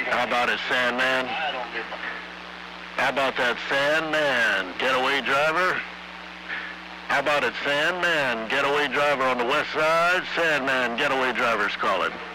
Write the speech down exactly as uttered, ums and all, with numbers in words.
How about it, Sandman? How about that Sandman, getaway driver? How about it, Sandman, getaway driver on the west side? Sandman, getaway driver's calling.